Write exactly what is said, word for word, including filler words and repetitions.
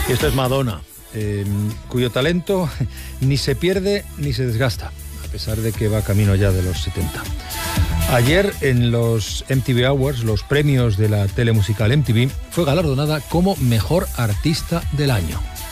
Esto es Madonna, eh, cuyo talento ni se pierde ni se desgasta, a pesar de que va camino ya de los setenta. Ayer, en los M T V Awards, los premios de la telemusical M T V, fue galardonada como Mejor Artista del Año.